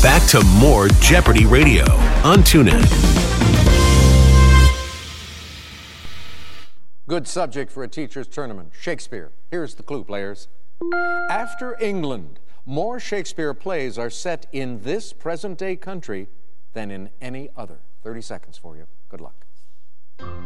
back to more Jeopardy Radio on TuneIn. Good subject for a teacher's tournament, Shakespeare. Here's the clue, players. After England, more Shakespeare plays are set in this present-day country than in any other. 30 seconds for you. Good luck.